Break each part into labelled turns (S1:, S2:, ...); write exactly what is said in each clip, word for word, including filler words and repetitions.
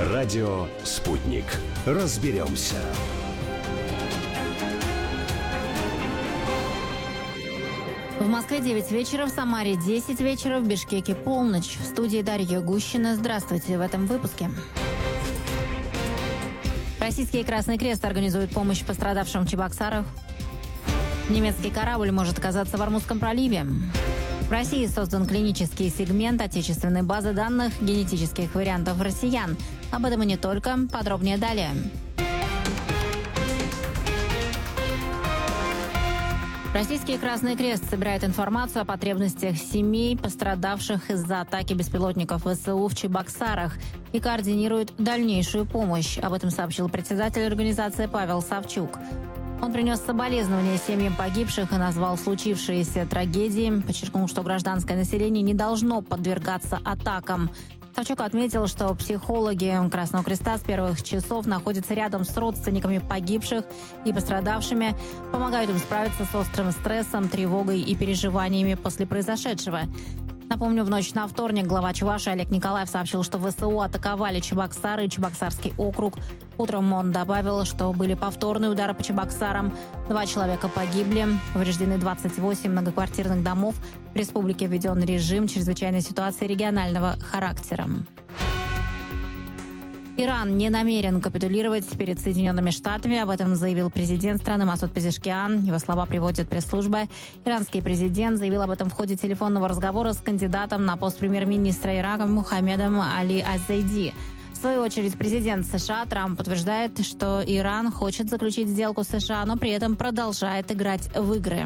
S1: Радио «Спутник». Разберемся.
S2: В Москве девять вечера, в Самаре десять вечера, в Бишкеке полночь. В студии Дарья Гущина. Здравствуйте в этом выпуске. Российский Красный Крест организует помощь пострадавшим в Чебоксарах. Немецкий корабль может оказаться в Ормузском проливе. В России создан клинический сегмент отечественной базы данных генетических вариантов россиян. Об этом и не только. Подробнее далее. Российский Красный Крест собирает информацию о потребностях семей, пострадавших из-за атаки беспилотников ВСУ в Чебоксарах, и координирует дальнейшую помощь. Об этом сообщил председатель организации Павел Савчук. Он принес соболезнования семьям погибших и назвал случившиеся трагедией, подчеркнул, что гражданское население не должно подвергаться атакам. Савчук отметил, что психологи Красного Креста с первых часов находятся рядом с родственниками погибших и пострадавшими, помогают им справиться с острым стрессом, тревогой и переживаниями после произошедшего. Напомню, в ночь на вторник глава Чувашии Олег Николаев сообщил, что ВСУ атаковали Чебоксары и Чебоксарский округ. Утром он добавил, что были повторные удары по Чебоксарам. Два человека погибли, повреждены двадцать восемь многоквартирных домов. В республике введен режим чрезвычайной ситуации регионального характера. Иран не намерен капитулировать перед Соединенными Штатами. Об этом заявил президент страны Масуд Пезешкиан. Его слова приводит пресс-служба. Иранский президент заявил об этом в ходе телефонного разговора с кандидатом на пост премьер-министра Ирака Мухаммедом Али Аззейди. В свою очередь, президент США Трамп утверждает, что Иран хочет заключить сделку с США, но при этом продолжает играть в игры.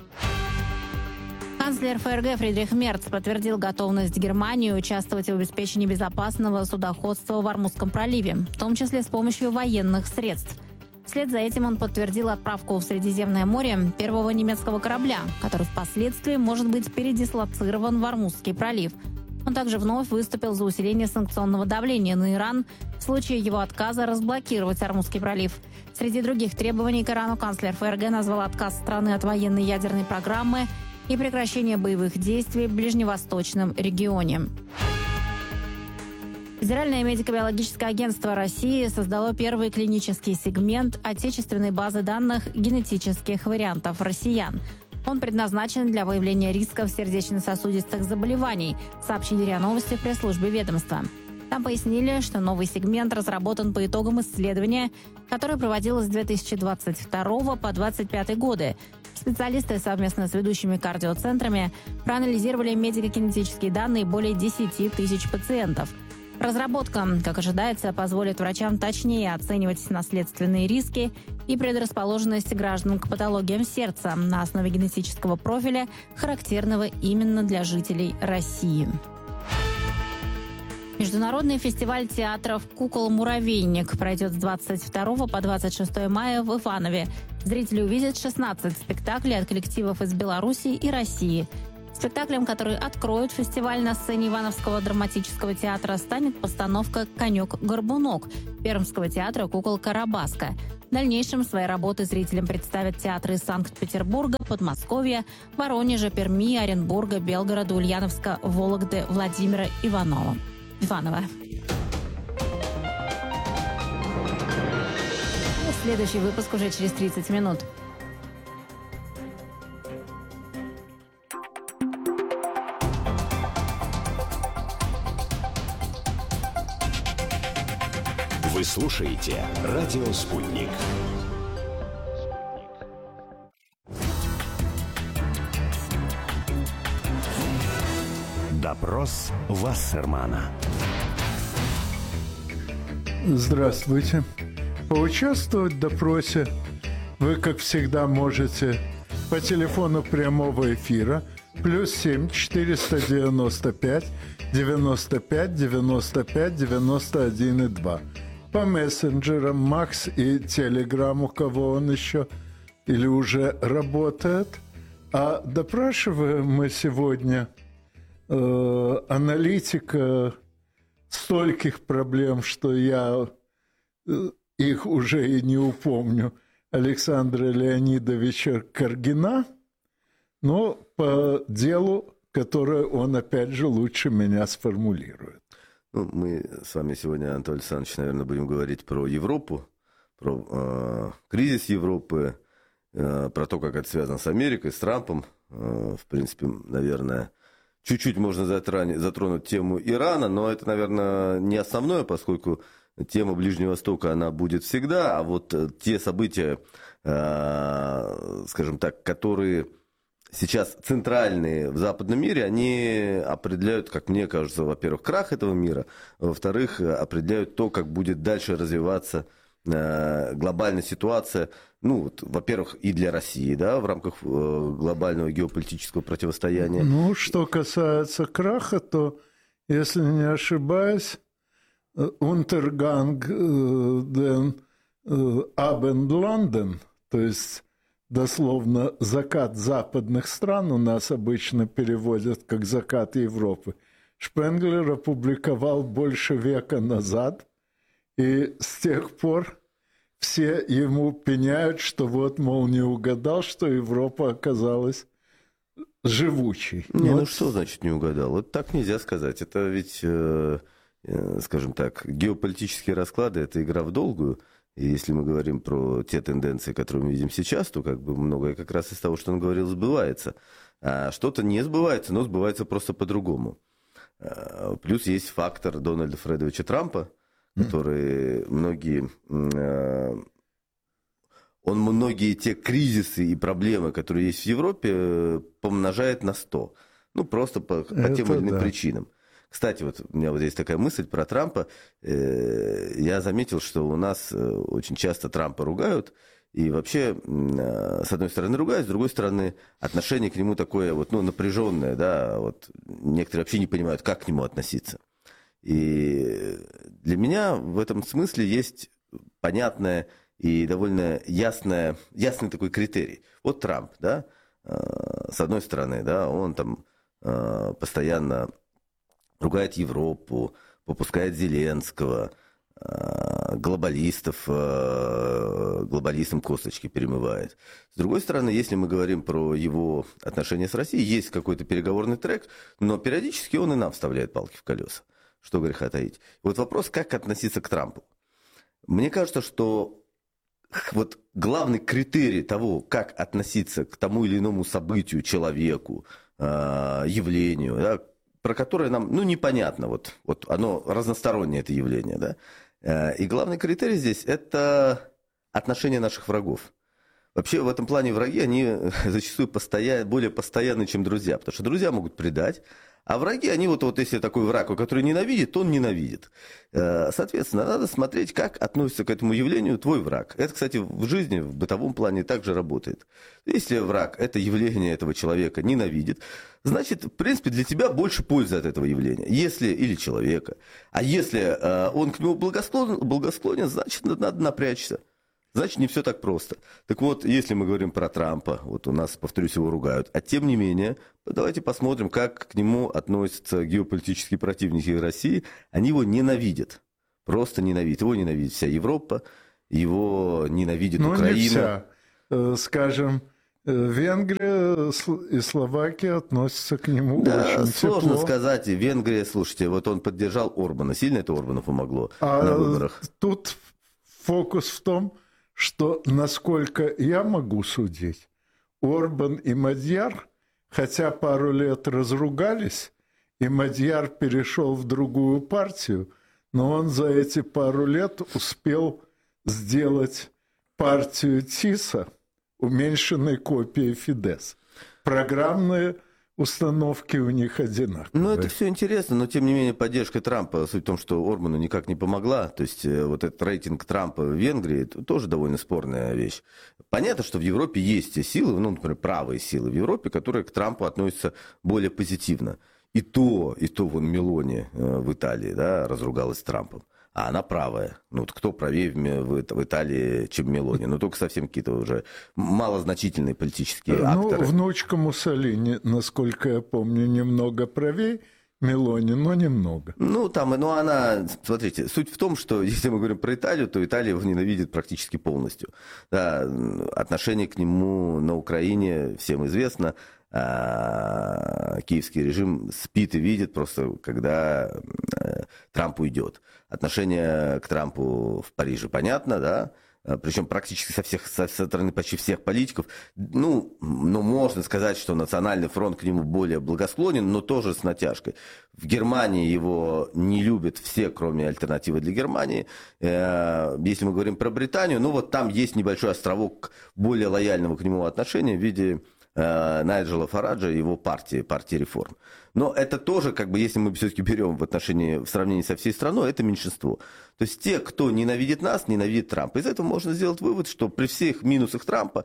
S2: Канцлер ФРГ Фридрих Мерц подтвердил готовность Германии участвовать в обеспечении безопасного судоходства в Ормузском проливе, в том числе с помощью военных средств. Вслед за этим он подтвердил отправку в Средиземное море первого немецкого корабля, который впоследствии может быть передислоцирован в Ормузский пролив. Он также вновь выступил за усиление санкционного давления на Иран в случае его отказа разблокировать Ормузский пролив. Среди других требований к Ирану канцлер ФРГ назвал отказ страны от военной ядерной программы и прекращение боевых действий в ближневосточном регионе. Федеральное медико-биологическое агентство России создало первый клинический сегмент отечественной базы данных генетических вариантов россиян. Он предназначен для выявления рисков сердечно-сосудистых заболеваний, сообщили РИА Новости в пресс-службе ведомства. Там пояснили, что новый сегмент разработан по итогам исследования, которое проводилось с две тысячи двадцать второго по две тысячи двадцать пятый годы. Специалисты совместно с ведущими кардиоцентрами проанализировали медико-кинетические данные более десяти тысяч пациентов. Разработка, как ожидается, позволит врачам точнее оценивать наследственные риски и предрасположенность граждан к патологиям сердца на основе генетического профиля, характерного именно для жителей России. Международный фестиваль театров «Кукол-муравейник» пройдет с двадцать второго по двадцать шестое мая в Иванове. Зрители увидят шестнадцать спектаклей от коллективов из Беларуси и России. Спектаклем, который откроет фестиваль на сцене Ивановского драматического театра, станет постановка «Конек-горбунок» Пермского театра «Кукол Карабаска». В дальнейшем свои работы зрителям представят театры из Санкт-Петербурга, Подмосковья, Воронежа, Перми, Оренбурга, Белгорода, Ульяновска, Вологды, Владимира, Иванова. Иванова. Следующий выпуск уже через тридцать минут.
S1: Вы слушаете «Радио Спутник». Допрос Вассермана.
S3: Здравствуйте. Поучаствовать в допросе вы, как всегда, можете по телефону прямого эфира плюс семь четыреста девяносто пять девяносто пять девяносто пять девяносто один и два. По мессенджерам Макс и Телеграм, у кого он еще или уже работает. А допрашиваем мы сегодня э, аналитика стольких проблем, что я э, их уже и не упомню, Александра Леонидовича Каргина, но по делу, которое он, опять же, лучше меня сформулирует.
S4: Ну, мы с вами сегодня, Анатолий Александрович, наверное, будем говорить про Европу, про э, кризис Европы, э, про то, как это связано с Америкой, с Трампом. Э, в принципе, наверное, чуть-чуть можно затронуть, затронуть тему Ирана, но это, наверное, не основное, поскольку тема Ближнего Востока, она будет всегда, а вот те события, э, скажем так, которые сейчас центральные в западном мире, они определяют, как мне кажется, во-первых, крах этого мира, во-вторых, определяют то, как будет дальше развиваться э, глобальная ситуация, ну, вот, во-первых, и для России, да, в рамках э, глобального геополитического противостояния.
S3: Ну, что касается краха, то, если не ошибаюсь, Untergang den Abendlanden, то есть дословно закат западных стран, у нас обычно переводят как закат Европы, Шпенглер опубликовал больше века назад, и с тех пор все ему пеняют, что вот, мол, не угадал, что Европа оказалась живучей.
S4: Не,
S3: вот.
S4: Ну что значит не угадал? Вот так нельзя сказать. Это ведь... Э... скажем так, геополитические расклады – это игра в долгую. И если мы говорим про те тенденции, которые мы видим сейчас, то как бы многое как раз из того, что он говорил, сбывается. А что-то не сбывается, но сбывается просто по-другому. Плюс есть фактор Дональда Фредовича Трампа, который многие... Он многие те кризисы и проблемы, которые есть в Европе, помножает на сто. Ну, просто по, по тем или иным да. причинам. Кстати, вот у меня вот здесь такая мысль про Трампа. Я заметил, что у нас очень часто Трампа ругают. И вообще, с одной стороны, ругают, с другой стороны, отношение к нему такое вот, ну, напряженное. Да? Вот некоторые вообще не понимают, как к нему относиться. И для меня в этом смысле есть понятное и довольно ясное, ясный такой критерий. Вот Трамп, да, с одной стороны, да, он там постоянно... ругает Европу, попускает Зеленского, глобалистов, глобалистам косточки перемывает. С другой стороны, если мы говорим про его отношения с Россией, есть какой-то переговорный трек, но периодически он и нам вставляет палки в колеса. Что греха таить. Вот вопрос, как относиться к Трампу. Мне кажется, что вот главный критерий того, как относиться к тому или иному событию, человеку, явлению, да, про которое нам, ну, непонятно, вот, вот оно разностороннее, это явление, да. И главный критерий здесь – это отношения наших врагов. Вообще в этом плане враги, они зачастую постоянно, более постоянны, чем друзья, потому что друзья могут предать, а враги, они вот, вот если такой враг, который ненавидит, то он ненавидит. Соответственно, надо смотреть, как относится к этому явлению твой враг. Это, кстати, в жизни, в бытовом плане также работает. Если враг это явление этого человека ненавидит, значит, в принципе, для тебя больше пользы от этого явления. Если, или человека. А если он к нему благосклонен, благосклонен, значит, надо напрячься. Значит, не все так просто. Так вот, если мы говорим про Трампа, вот у нас, повторюсь, его ругают, а тем не менее, давайте посмотрим, как к нему относятся геополитические противники России. Они его ненавидят, просто ненавидят. Его ненавидит вся Европа, его ненавидит
S3: ну,
S4: Украина.
S3: Не вся. Скажем, Венгрия и Словакия относятся к нему
S4: да,
S3: очень
S4: сложно
S3: тепло.
S4: сказать. Венгрия, слушайте, вот он поддержал Орбана. Сильно это Орбану помогло
S3: а
S4: на выборах?
S3: Тут фокус в том, что, насколько я могу судить, Орбан и Мадьяр, хотя пару лет разругались, и Мадьяр перешел в другую партию, но он за эти пару лет успел сделать партию ТИСа уменьшенной копией Фидес. Программные установки у них одинаковые.
S4: Ну, это все интересно, но, тем не менее, поддержка Трампа, суть в том, что Орбану никак не помогла. То есть, вот этот рейтинг Трампа в Венгрии тоже довольно спорная вещь. Понятно, что в Европе есть силы, ну, например, правые силы в Европе, которые к Трампу относятся более позитивно. И то, и то вон Мелони в Италии, да, разругалась с Трампом. А она правая. Ну, вот кто правее в Италии, чем Мелони? Ну, только совсем какие-то уже малозначительные политические акторы.
S3: Ну, внучка Муссолини, насколько я помню, немного правее Мелони, но немного.
S4: Ну, там, ну, она, смотрите, суть в том, что если мы говорим про Италию, то Италия его ненавидит практически полностью. Да, отношение к нему на Украине всем известно. а, киевский режим спит и видит просто, когда а, Трамп уйдет. Отношение к Трампу в Париже понятно, да? Причем практически со, всех, со стороны почти всех политиков. Ну, ну, можно сказать, что Национальный фронт к нему более благосклонен, но тоже с натяжкой. В Германии его не любят все, кроме альтернативы для Германии. Если мы говорим про Британию, ну вот там есть небольшой островок более лояльного к нему отношения в виде Найджела Фараджа и его партии, партии реформ. Но это тоже, как бы, если мы все-таки берем в отношении, в сравнении со всей страной, это меньшинство. То есть те, кто ненавидит нас, ненавидит Трампа. Из этого можно сделать вывод, что при всех минусах Трампа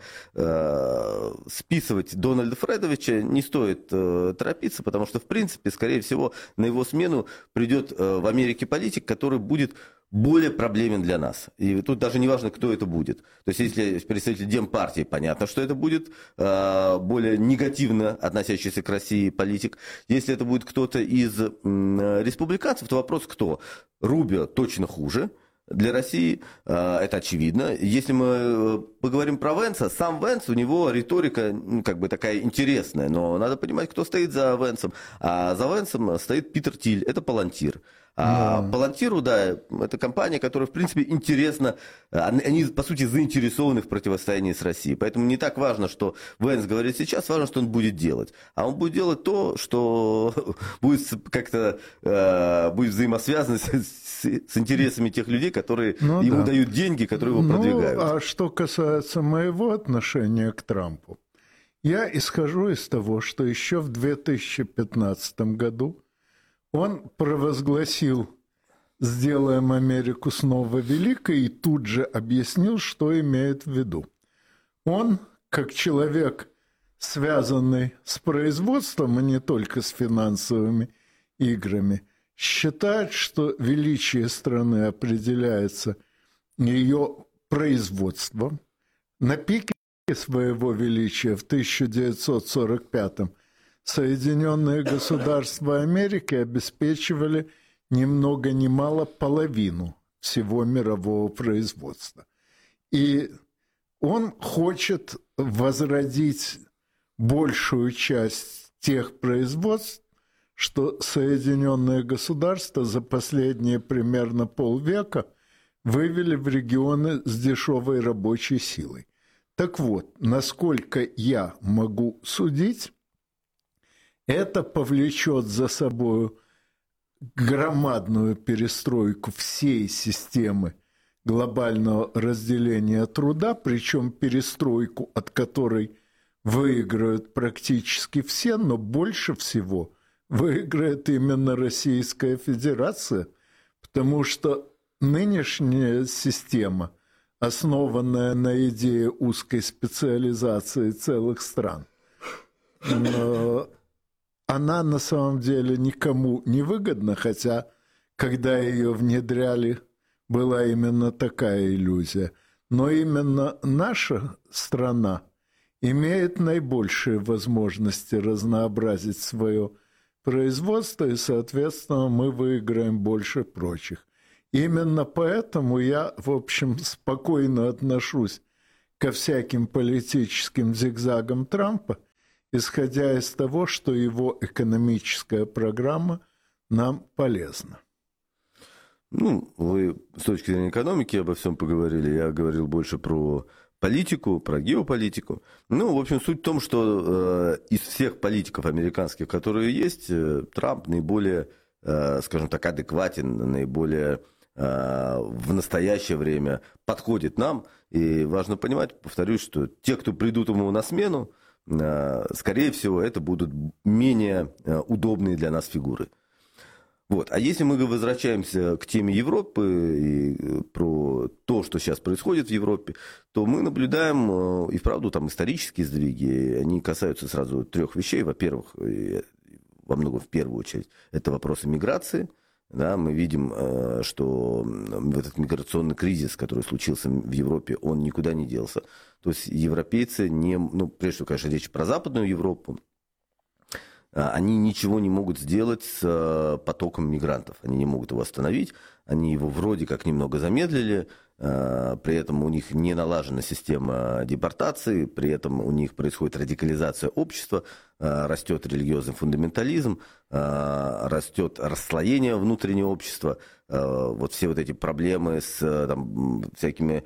S4: э, списывать Дональда Фредовича не стоит э, торопиться, потому что, в принципе, скорее всего, на его смену придет э, в Америке политик, который будет более проблемен для нас. И тут даже не важно, кто это будет. То есть, если представитель Демпартии, понятно, что это будет э, более негативно относящийся к России политик. Если это будет кто-то из э, республиканцев, то вопрос кто? Рубио точно хуже для России, э, это очевидно. Если мы поговорим про Венса, сам Венс, у него риторика, ну, как бы такая интересная, но надо понимать, кто стоит за Венсом. А за Венсом стоит Питер Тиль, это Палантир. А да. Палантиру, да, это компания, которая, в принципе, интересна, они, по сути, заинтересованы в противостоянии с Россией. Поэтому не так важно, что Венс говорит сейчас, важно, что он будет делать. А он будет делать то, что будет как-то э, будет взаимосвязано с, с, с интересами тех людей, которые ну, ему да. дают деньги, которые его ну, продвигают.
S3: А что касается моего отношения к Трампу, я исхожу из того, что еще в две тысячи пятнадцатом году он провозгласил «Сделаем Америку снова великой» и тут же объяснил, что имеет в виду. Он, как человек, связанный с производством, а не только с финансовыми играми, считает, что величие страны определяется ее производством. На пике своего величия в тысяча девятьсот сорок пятом Соединенные Государства Америки обеспечивали ни много ни мало половину всего мирового производства. И он хочет возродить большую часть тех производств, что Соединенные Государства за последние примерно полвека вывели в регионы с дешевой рабочей силой. Так вот, насколько я могу судить, это повлечет за собой громадную перестройку всей системы глобального разделения труда, причем перестройку, от которой выиграют практически все, но больше всего выиграет именно Российская Федерация, потому что нынешняя система, основанная на идее узкой специализации целых стран, она на самом деле никому не выгодна, хотя, когда ее внедряли, была именно такая иллюзия. Но именно наша страна имеет наибольшие возможности разнообразить свое производство, и, соответственно, мы выиграем больше прочих. Именно поэтому я, в общем, спокойно отношусь ко всяким политическим зигзагам Трампа, исходя из того, что его экономическая программа нам полезна.
S4: Ну, вы с точки зрения экономики обо всем поговорили. Я говорил больше про политику, про геополитику. Ну, в общем, суть в том, что э, из всех политиков американских, которые есть, э, Трамп наиболее, э, скажем так, адекватен, наиболее э, в настоящее время подходит нам. И важно понимать, повторюсь, что те, кто придут ему на смену, скорее всего, это будут менее удобные для нас фигуры. Вот. А если мы возвращаемся к теме Европы и про то, что сейчас происходит в Европе, то мы наблюдаем и вправду там исторические сдвиги. Они касаются сразу трех вещей. Во-первых, во многом в первую очередь, это вопросы миграции. Да, мы видим, что этот миграционный кризис, который случился в Европе, он никуда не делся. То есть европейцы, не, ну, прежде всего, конечно, речь про Западную Европу, они ничего не могут сделать с потоком мигрантов. Они не могут его остановить. они его вроде как немного замедлили, при этом у них не налажена система депортации, при этом у них происходит радикализация общества, растет религиозный фундаментализм, растет расслоение внутреннего общества, вот все вот эти проблемы с там, всякими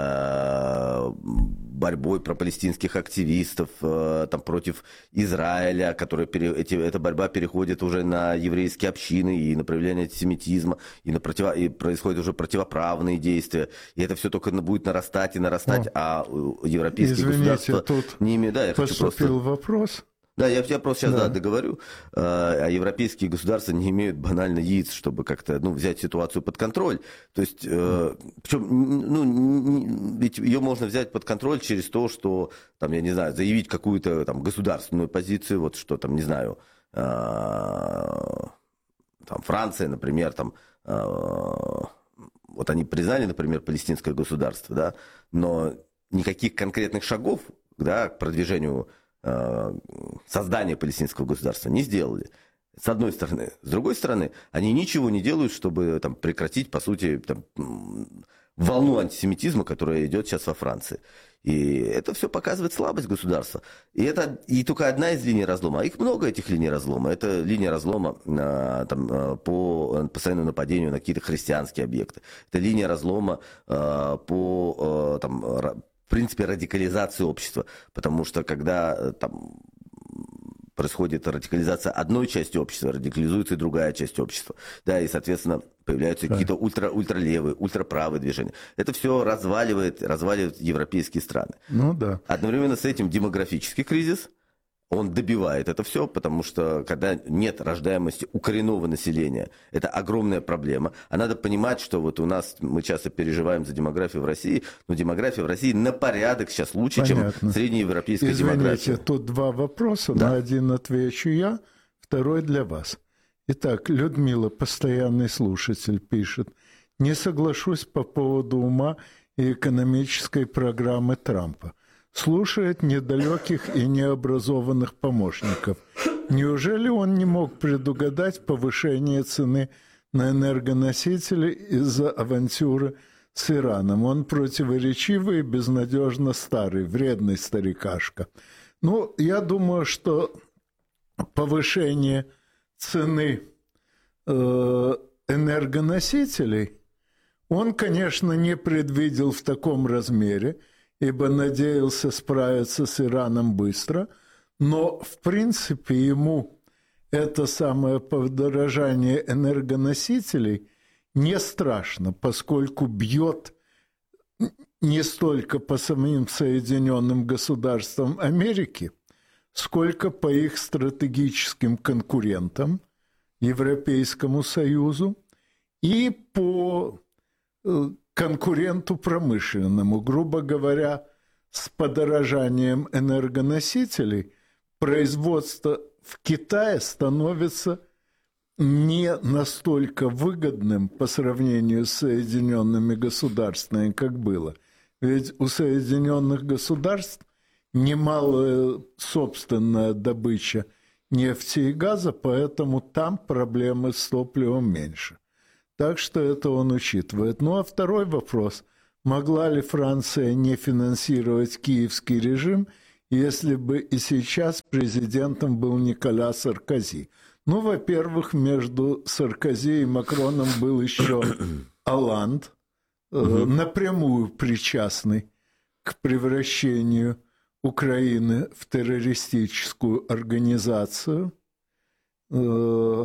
S4: борьбой пропалестинских активистов там, против Израиля, которые, эти, эта борьба переходит уже на еврейские общины и на проявление антисемитизма, и, на противо, и происходят уже противоправные действия, и это все только будет нарастать и нарастать, О. а европейские
S3: Извините,
S4: государства
S3: тут
S4: не имеют... Да, я
S3: поступил
S4: хочу просто...
S3: вопрос.
S4: Да, я, я просто сейчас
S3: да.
S4: Да, договорю. А европейские государства не имеют банально яиц, чтобы как-то ну, взять ситуацию под контроль. То есть, э, причем, ну, ведь ее можно взять под контроль через то, что, там, я не знаю, заявить какую-то там государственную позицию, вот что там, не знаю, э, там Франция, например, там, э, вот они признали, например, палестинское государство, да, но никаких конкретных шагов, да, к продвижению создания палестинского государства не сделали. С одной стороны. С другой стороны, они ничего не делают, чтобы там, прекратить, по сути, там, волну антисемитизма, которая идет сейчас во Франции. И это все показывает слабость государства. И это и только одна из линий разлома. А их много, этих линий разлома. Это линия разлома там, по постоянному нападению на какие-то христианские объекты. Это линия разлома по там, в принципе, радикализации общества, потому что когда там происходит радикализация одной части общества, радикализуется и другая часть общества, да, и, соответственно, появляются да. какие-то ультра, ультралевые, ультраправые движения. Это все разваливает, разваливает европейские страны.
S3: Ну да.
S4: Одновременно с этим демографический кризис, он добивает это все, потому что когда нет рождаемости у коренного населения, это огромная проблема. А надо понимать, что вот у нас, мы часто переживаем за демографию в России, но демография в России на порядок сейчас лучше, Понятно. чем среднеевропейская
S3: Извините,
S4: демография.
S3: Тут два вопроса,
S4: да.
S3: на один отвечу я, второй для вас. Итак, Людмила, постоянный слушатель, пишет: не соглашусь по поводу ума и экономической программы Трампа. Слушает недалеких и необразованных помощников. Неужели он не мог предугадать повышение цены на энергоносители из-за авантюры с Ираном? Он противоречивый и безнадежно старый, вредный старикашка. Ну, я думаю, что повышение цены э, энергоносителей он, конечно, не предвидел в таком размере, ибо надеялся справиться с Ираном быстро, но, в принципе, ему это самое подорожание энергоносителей не страшно, поскольку бьет не столько по самим Соединенным Государствам Америки, сколько по их стратегическим конкурентам, Европейскому Союзу, и по конкуренту промышленному. Грубо говоря, с подорожанием энергоносителей производство в Китае становится не настолько выгодным по сравнению с Соединенными Государствами, как было. Ведь у Соединенных Государств немалая собственная добыча нефти и газа, поэтому там проблемы с топливом меньше. Так что это он учитывает. Ну а второй вопрос. Могла ли Франция не финансировать киевский режим, если бы и сейчас президентом был Николя Саркози? Ну, во-первых, между Саркози и Макроном был еще Олланд, э, напрямую причастный к превращению Украины в террористическую организацию. Э,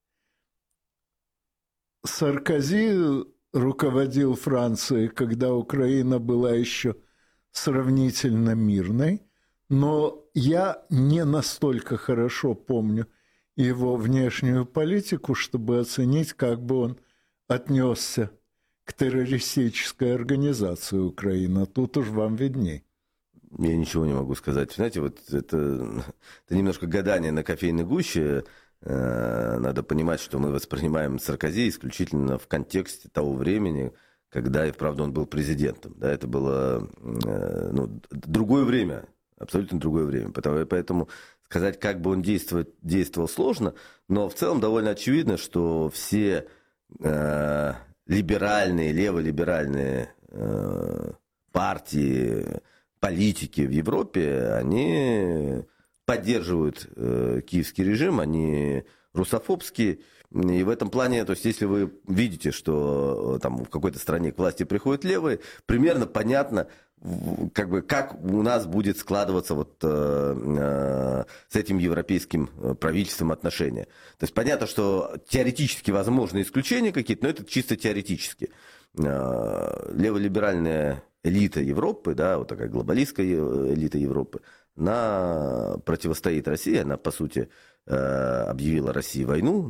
S3: Саркози руководил Францией, когда Украина была еще сравнительно мирной, но я не настолько хорошо помню его внешнюю политику, чтобы оценить, как бы он отнесся к террористической организации Украины. Тут уж вам видней.
S4: Я ничего не могу сказать. Знаете, вот это, это немножко гадание на кофейной гуще. Надо понимать, что мы воспринимаем Саркози исключительно в контексте того времени, когда и вправду он был президентом. Да, это было ну, другое время, абсолютно другое время. Поэтому сказать, как бы он действовал, действовал сложно, но в целом довольно очевидно, что все э, либеральные, леволиберальные э, партии, политики в Европе, они поддерживают э, киевский режим, они русофобские. И в этом плане, то есть если вы видите, что там в какой-то стране к власти приходят левые, примерно понятно, как бы, как у нас будет складываться вот, э, э, с этим европейским правительством отношения. То есть понятно, что теоретически возможны исключения какие-то, но это чисто теоретически. Э, леволиберальная элита Европы, да, вот такая глобалистская элита Европы, она противостоит России, она, по сути, объявила России войну,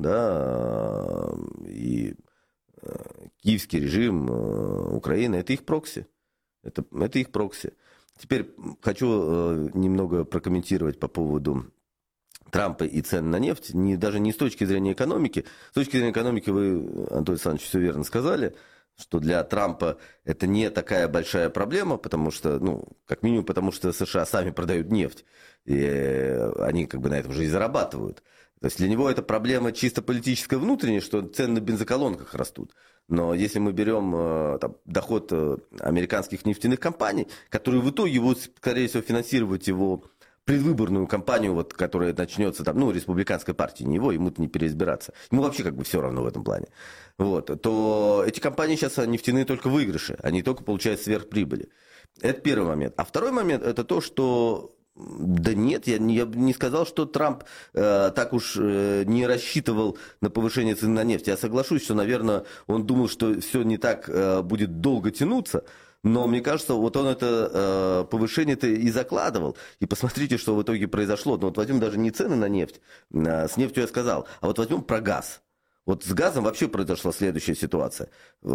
S4: да, и киевский режим Украины – это их прокси. Это, это их прокси. Теперь хочу немного прокомментировать по поводу Трампа и цен на нефть, не, даже не с точки зрения экономики. С точки зрения экономики вы, Антон Александрович, все верно сказали, что для Трампа это не такая большая проблема, потому что, ну, как минимум, потому что США сами продают нефть, и они как бы на этом же и зарабатывают. То есть для него это проблема чисто политическая, внутренняя, что цены на бензоколонках растут. Но если мы берем там, доход американских нефтяных компаний, которые в итоге будут, скорее всего, финансировать его предвыборную кампанию, вот, которая начнется, там, ну, республиканской партии, не его, ему-то не переизбираться. Ему вообще как бы все равно в этом плане. Вот, то эти компании сейчас нефтяные только выигрыши, они только получают сверхприбыли. Это первый момент. А второй момент – это то, что да нет, я не, я не сказал, что Трамп э, так уж э, не рассчитывал на повышение цены на нефть. Я соглашусь, что, наверное, он думал, что все не так э, будет долго тянуться. Но мне кажется, вот он это э, повышение-то и закладывал. И посмотрите, что в итоге произошло. Ну, вот возьмем даже не цены на нефть, э, с нефтью я сказал, а вот возьмем про газ. Вот с газом вообще произошла следующая ситуация. Э,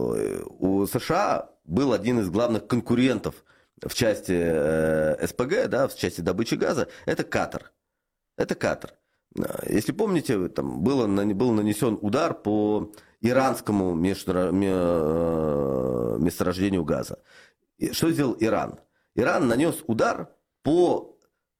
S4: у США был один из главных конкурентов в части э, СПГ, да, в части добычи газа, это Катар. Это Катар. Если помните, там было, был нанесен удар по иранскому месторождению газа. И что сделал Иран? Иран нанес удар по...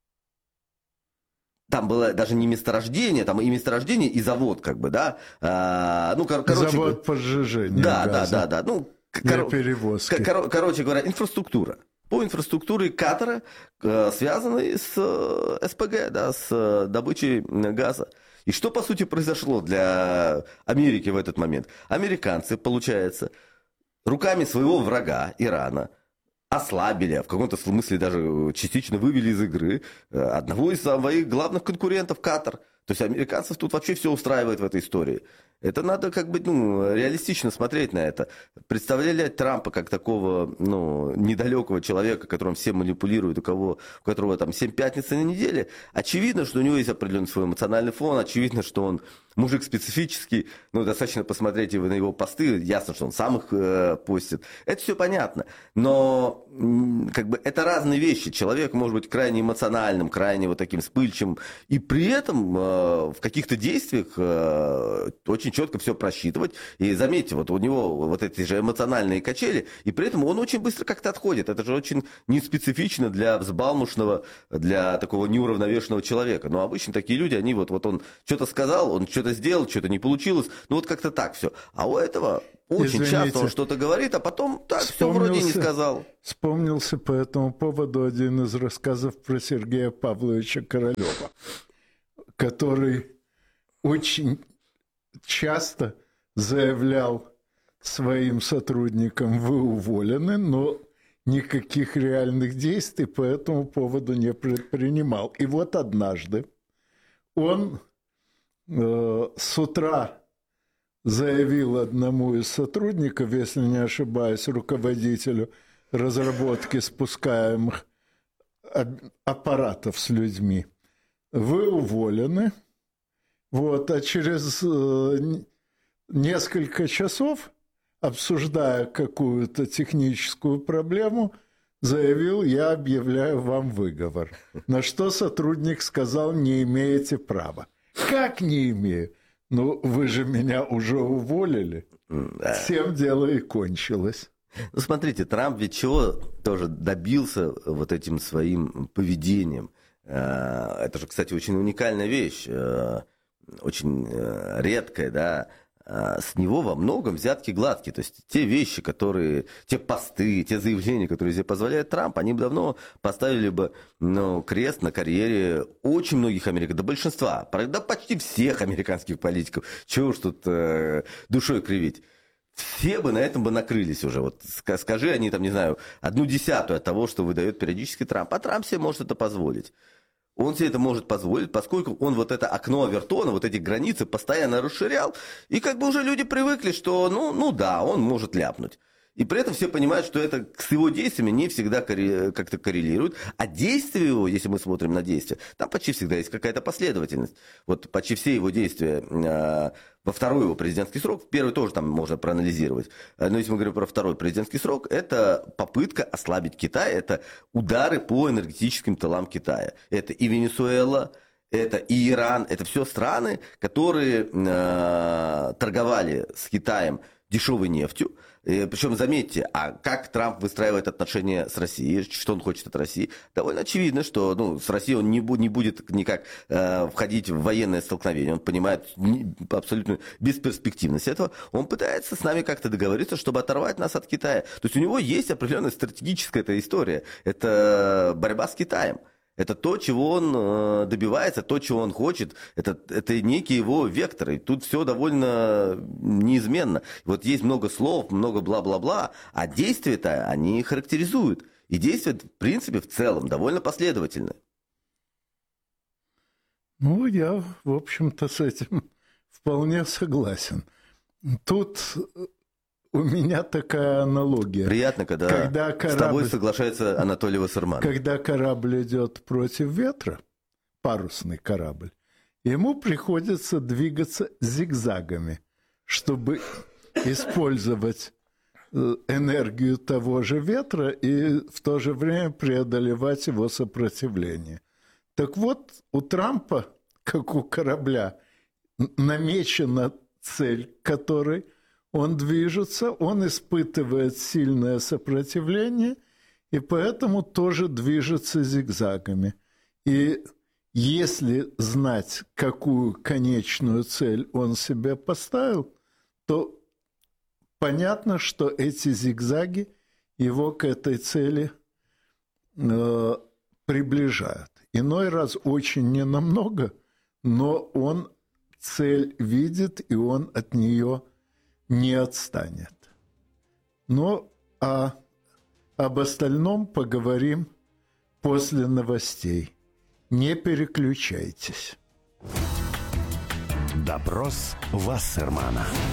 S4: Там было даже не месторождение, там и месторождение, и завод, как бы, да. А, ну, кор- короче,
S3: завод по сжижению
S4: да,
S3: газа.
S4: Да, да, да. Ну,
S3: для кор- перевозки.
S4: Кор- короче говоря, инфраструктура. По инфраструктуре Катара, связанной с СПГ, да, с добычей газа. И что, по сути, произошло для Америки в этот момент? Американцы, получается, руками своего врага, Ирана, ослабили, а в каком-то смысле даже частично вывели из игры одного из своих главных конкурентов, Катар. То есть американцев тут вообще все устраивает в этой истории. Это надо как бы, ну, реалистично смотреть на это. Представляли Трампа как такого, ну, недалекого человека, которым все манипулируют, у, кого, у которого там семь пятниц на неделе. Очевидно, что у него есть определенный свой эмоциональный фон, очевидно, что он мужик специфический, ну, достаточно посмотреть на его посты, ясно, что он сам их э, постит. Это все понятно. Но как бы это разные вещи. Человек может быть крайне эмоциональным, крайне вот таким вспыльчивым, и при этом э, в каких-то действиях э, очень четко все просчитывать. И заметьте, вот у него вот эти же эмоциональные качели, и при этом он очень быстро как-то отходит. Это же очень неспецифично для взбалмошного, для такого неуравновешенного человека. Но обычно такие люди, они вот, вот он что-то сказал, он что-то сделал, что-то не получилось, ну вот как-то так все. А у этого очень Извините, часто он что-то говорит, а потом так все вроде не сказал.
S3: Вспомнился по этому поводу один из рассказов про Сергея Павловича Королева, который очень часто заявлял своим сотрудникам: вы уволены, но никаких реальных действий по этому поводу не предпринимал. И вот однажды он э, с утра заявил одному из сотрудников, если не ошибаюсь, руководителю разработки спускаемых аппаратов с людьми: вы уволены. Вот, а через э, несколько часов, обсуждая какую-то техническую проблему, заявил: я объявляю вам выговор. На что сотрудник сказал: не имеете права. Как не имею? Ну, вы же меня уже уволили. Да. Всем дело и кончилось.
S4: Ну, смотрите, Трамп ведь чего тоже добился вот этим своим поведением. Это же, кстати, очень уникальная вещь, очень редкая, да. с него во многом взятки гладкие. То есть те вещи, которые, те посты, те заявления, которые себе позволяет Трамп, они бы давно поставили бы ну, крест на карьере очень многих американцев, да большинства, да почти всех американских политиков. Чего уж тут э, душой кривить. Все бы на этом бы накрылись уже. Вот скажи они, там, не знаю, одну десятую от того, что выдает периодически Трамп. А Трамп себе может это позволить. Он себе это может позволить, поскольку он вот это окно Овертона, вот эти границы постоянно расширял. И как бы уже люди привыкли, что ну, ну да, он может ляпнуть. И при этом все понимают, что это с его действиями не всегда как-то коррелирует. А действия его, если мы смотрим на действия, там почти всегда есть какая-то последовательность. Вот почти все его действия э, во второй его президентский срок, в первый тоже там можно проанализировать. Но если мы говорим про второй президентский срок, это попытка ослабить Китай, это удары по энергетическим тылам Китая. Это и Венесуэла, это и Иран, это все страны, которые э, торговали с Китаем дешевой нефтью. Причем, заметьте, а как Трамп выстраивает отношения с Россией, что он хочет от России, довольно очевидно, что ну, с Россией он не, бу- не будет никак э, входить в военное столкновение. Он понимает не, абсолютно бесперспективность этого. Он пытается с нами как-то договориться, чтобы оторвать нас от Китая. То есть у него есть определенная стратегическая эта история. Это борьба с Китаем. Это то, чего он добивается, то, чего он хочет. Это, это некий его вектор. И тут все довольно неизменно. Вот есть много слов, много бла-бла-бла, а действия-то они характеризуют. И действия, в принципе, в целом довольно последовательны.
S3: Ну, я, в общем-то, с этим вполне согласен. Тут у меня такая аналогия.
S4: Приятно, когда, когда корабль, с тобой соглашается Анатолий Вассерман.
S3: Когда корабль идет против ветра, парусный корабль, ему приходится двигаться зигзагами, чтобы использовать энергию того же ветра и в то же время преодолевать его сопротивление. Так вот, у Трампа, как у корабля, намечена цель, которой он движется, он испытывает сильное сопротивление, и поэтому тоже движется зигзагами. И если знать, какую конечную цель он себе поставил, то понятно, что эти зигзаги его к этой цели э, приближают. Иной раз очень ненамного, но он цель видит, и он от нее не отстанет. Но а об остальном поговорим после новостей. Не переключайтесь.
S1: Допрос Вассермана.